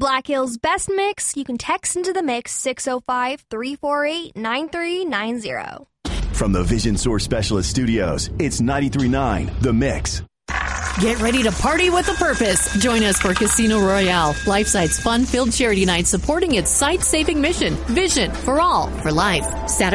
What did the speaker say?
Black Hills Best Mix, you can text into the mix 605-348-9390. From the Vision Source Specialist Studios, it's 93.9 The Mix. Get ready to party with a purpose. Join us for Casino Royale, LifeSite's fun-filled charity night supporting its site-saving mission, Vision for All for Life. Saturday